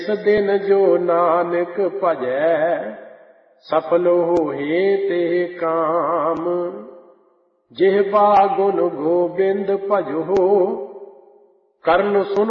दिन जो नानक भजै सफल होए ते काम। जिह्वा गुण गोबिंद भजो करन सुन